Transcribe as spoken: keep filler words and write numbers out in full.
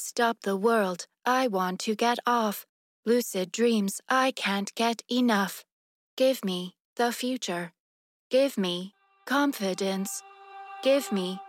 stop the world, I want to get off. Lucid dreams, I can't get enough. Give me the future. Give me confidence. Give me